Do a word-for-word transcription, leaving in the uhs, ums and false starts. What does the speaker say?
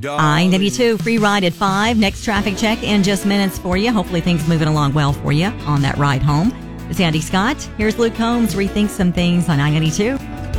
I ninety-two free ride at five. Next traffic check in just minutes for you. Hopefully things moving along well for you on that ride home. It's Andy Scott. Here's Luke Combs. Rethink some things on I ninety-two.